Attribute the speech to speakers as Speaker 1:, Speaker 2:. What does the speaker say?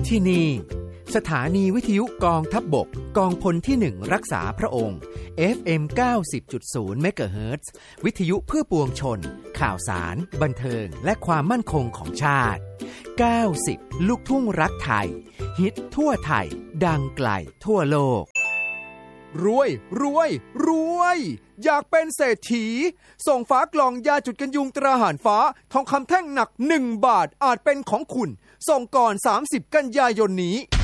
Speaker 1: ที่นี่สถานีวิทยุกองทัพบกกองพลที่1รักษาพระองค์ FM 90.0 เมกะเฮิรตซ์วิทยุเพื่อปวงชนข่าวสารบันเทิงและความมั่นคงของชาติ90ลูกทุ่งรักไทยฮิตทั่วไทยดังไกลทั่วโลกรวยรวยรวยอยากเป็นเศรษฐีส่งฝากล่องยาจุดกันยุงตราหารฟ้าทองคำแท่งหนัก1 บาทอาจเป็นของคุณส่งก่อน30 กันยายนนี้